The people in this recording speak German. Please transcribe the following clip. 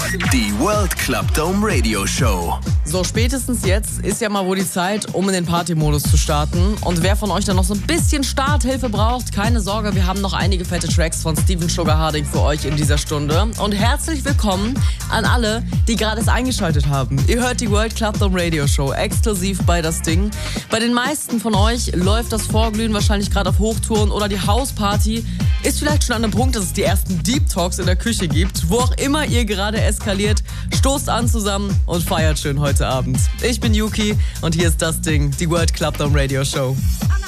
Die World Club Dome Radio Show. So, spätestens jetzt ist ja mal wohl die Zeit, um in den Partymodus zu starten. Und wer von euch dann noch so ein bisschen Starthilfe braucht, keine Sorge, wir haben noch einige fette Tracks von Steven Sugar Harding für euch in dieser Stunde. Und herzlich willkommen an alle, die gerade es eingeschaltet haben. Ihr hört die World Club Dome Radio Show, exklusiv bei Das Ding. Bei den meisten von euch läuft das Vorglühen wahrscheinlich gerade auf Hochtouren oder die Hausparty ist vielleicht schon an einem Punkt, dass es die ersten Deep Talks in der Küche gibt. Wo auch immer ihr gerade eskaliert, stoßt an zusammen und feiert schön heute Abend. Ich bin Yuki und hier ist Das Ding, die World Club Dome Radio Show.